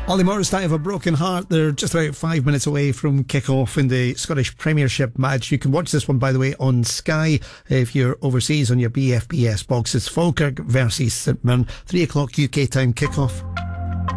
Ollie Morris, I Have a Broken Heart. They're just about 5 minutes away from kick-off in the Scottish Premiership match. You can watch this one, by the way, on Sky if you're overseas on your BFBS box. It's Falkirk versus St Mirren. 3 o'clock UK time kick-off.